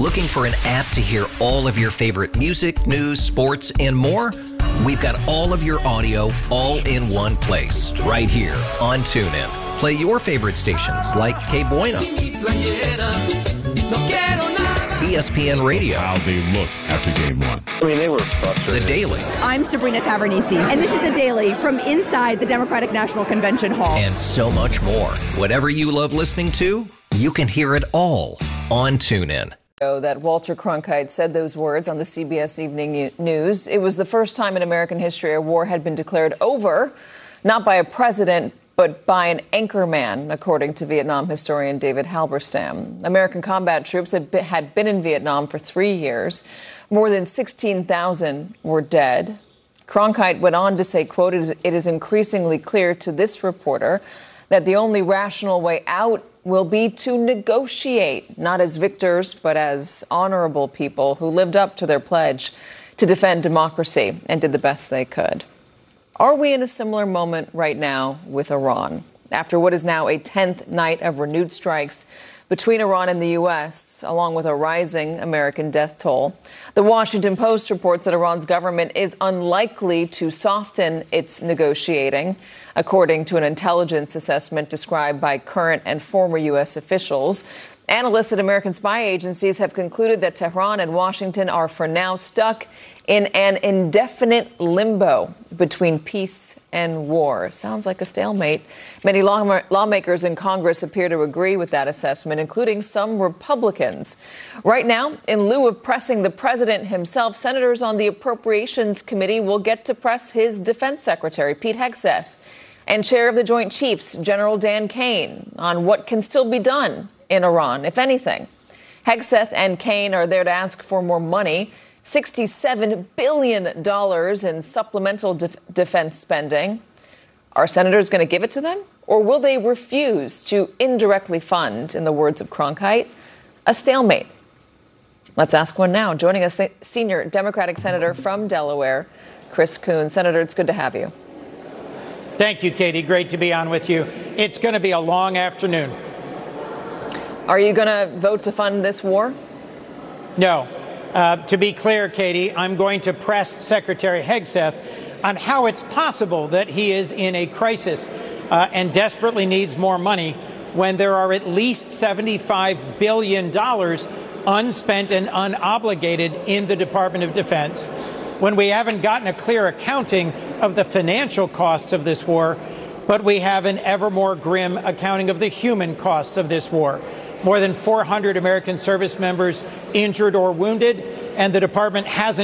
Looking for an app to hear all of your favorite music, news, sports, and more? We've got all of your audio all in one place, right here on TuneIn. Play your favorite stations like Que Buena, ESPN Radio. How they looked after game one. I mean, they were frustrated. The Daily. I'm Sabrina Tavernisi, and this is The Daily from inside the Democratic National Convention Hall. And so much more. Whatever you love listening to, you can hear it all on TuneIn. That Walter Cronkite said those words on the CBS Evening News. It was the first time in American history a war had been declared over, not by a president, but by an anchorman, according to Vietnam historian David Halberstam. American combat troops had been in Vietnam for 3 years. More than 16,000 were dead. Cronkite went on to say, quote, it is increasingly clear to this reporter that the only rational way out will be to negotiate, not as victors, but as honorable people who lived up to their pledge to defend democracy and did the best they could. Are we in a similar moment right now with Iran? After what is now a 10th night of renewed strikes between Iran and the U.S., along with a rising American death toll, the Washington Post reports that Iran's government is unlikely to soften its negotiating, according to an intelligence assessment described by current and former U.S. officials. Analysts at American spy agencies have concluded that Tehran and Washington are for now stuck in an indefinite limbo between peace and war. Sounds like a stalemate. Many lawmakers in Congress appear to agree with that assessment, including some Republicans. Right now, in lieu of pressing the president himself, senators on the Appropriations Committee will get to press his defense secretary, Pete Hegseth, and chair of the Joint Chiefs, General Dan Kane, on what can still be done in Iran, if anything. Hegseth and Kane are there to ask for more money, $67 billion in supplemental defense spending. Are senators going to give it to them? Or will they refuse to indirectly fund, in the words of Cronkite, a stalemate? Let's ask one now. Joining us, senior Democratic Senator from Delaware, Chris Coons. Senator, it's good to have you. Thank you, Katie. Great to be on with you. It's going to be a long afternoon. Are you going to vote to fund this war? No. To be clear, Katie, I'm going to press Secretary Hegseth on how it's possible that he is in a crisis and desperately needs more money when there are at least $75 billion unspent and unobligated in the Department of Defense, when we haven't gotten a clear accounting of the financial costs of this war, but we have an ever more grim accounting of the human costs of this war. More than 400 American service members injured or wounded, and the department hasn't